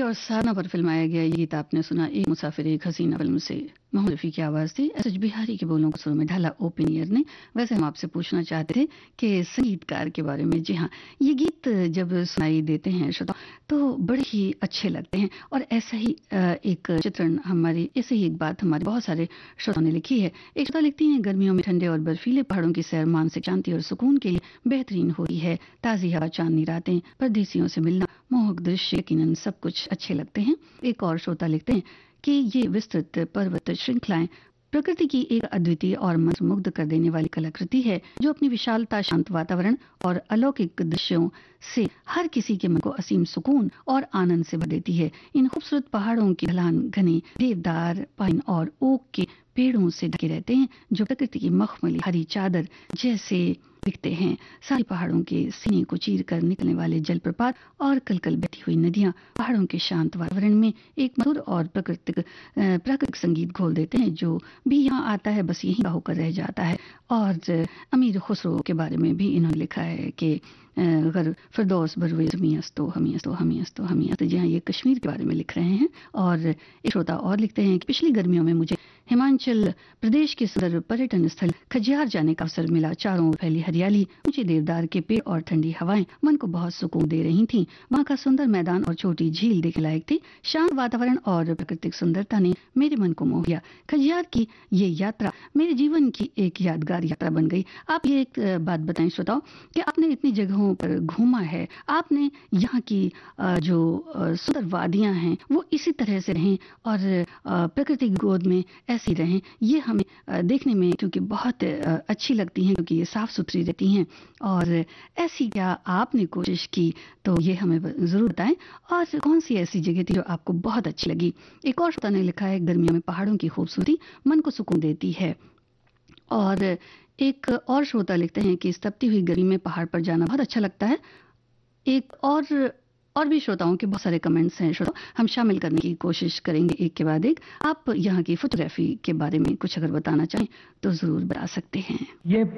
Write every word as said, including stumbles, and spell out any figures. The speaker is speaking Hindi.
और साधना पर फिल्माया गया ये गीत आपने सुना एक मुसाफिर एक हसीना फिल्म से। मोहम्मद रफ़ी की आवाज़ थी। एस एच बिहारी के बोलों को सुर में ढाला ओपनियर ने। वैसे हम आपसे पूछना चाहते थे कि संगीतकार के बारे में। जी हाँ, ये गीत जब सुनाई देते हैं श्रोता तो बड़े ही अच्छे लगते हैं और ऐसा ही एक चित्रण हमारी ऐसे ही एक बात हमारे बहुत सारे श्रोताओं ने लिखी है। एक श्रोता लिखती हैं, गर्मियों में ठंडे और बर्फीले पहाड़ों की सैर मानसिक शांति और सुकून के लिए बेहतरीन होती है। ताज़ी हवा, चांदनी रातें, परदेसियों से मिलना, मोहक दृश्य, यकीनन सब कुछ अच्छे लगते हैं। एक और श्रोता लिखते हैं कि ये विस्तृत पर्वत श्रृंखलाएं प्रकृति की एक अद्वितीय और मंत्रमुग्ध कर देने वाली कलाकृति है, जो अपनी विशालता, शांत वातावरण और अलौकिक दृश्यों से हर किसी के मन को असीम सुकून और आनंद से भर देती है। इन खूबसूरत पहाड़ों की ढलान घने देवदार, पाइन और ओक के पेड़ों से ढके रहते हैं, जो प्रकृति की मखमली हरी चादर जैसे दिखते हैं। सारी पहाड़ों के सीने को चीर कर निकलने वाले जलप्रपात और कलकल बहती हुई नदियां पहाड़ों के शांत वातावरण में एक मधुर और प्राकृतिक प्राकृतिक संगीत घोल देते हैं, जो भी यहाँ आता है बस यहीं का होकर रह जाता है। और अमीर खुसरो के बारे में भी इन्होंने लिखा है कि अगर फिरदौस बरवे हमीस्तो हमीस्तो हमीस्तो हमीस्तो। जी हाँ, ये कश्मीर के बारे में लिख रहे हैं। और एक श्रोता और लिखते हैं कि पिछली गर्मियों में मुझे हिमाचल प्रदेश के सुंदर पर्यटन स्थल खजियार जाने का अवसर मिला। चारों ओर फैली हरियाली, ऊंचे देवदार के पेड़ और ठंडी हवाएं मन को बहुत सुकून दे रही थीं। वहां का सुंदर मैदान और छोटी झील देखने लायक थी। शांत वातावरण और प्राकृतिक सुंदरता ने मेरे मन को मोह लिया। खजियार की ये यात्रा मेरे जीवन की एक यादगार यात्रा बन गई। आप ये एक बात बताएं श्रोताओ कि आपने इतनी जगहों पर घूमा है, आपने यहाँ की जो सुंदर वादियां हैं वो इसी तरह से रहें और प्रकृति की गोद में ऐसी रहें। ये हमें देखने में क्योंकि बहुत अच्छी लगती हैं, क्योंकि ये साफ सुथरी रहती हैं। और ऐसी क्या आपने कोशिश की तो ये हमें ज़रूर बताएं। और कौन सी ऐसी जगह थी जो आपको बहुत अच्छी लगी। एक और श्रोता ने लिखा है, गर्मियों में पहाड़ों की खूबसूरती मन को सुकून देती है। और एक और श्रोता लिखते हैं कि इस तपती हुई गर्मी में पहाड़ पर जाना बहुत अच्छा लगता है। एक और और भी श्रोताओं के बहुत सारे कमेंट्स हैं श्रोता, हम शामिल करने की कोशिश करेंगे एक के बाद एक। आप यहाँ की फोटोग्राफी के बारे में कुछ अगर बताना चाहें तो ज़रूर बता सकते हैं। ये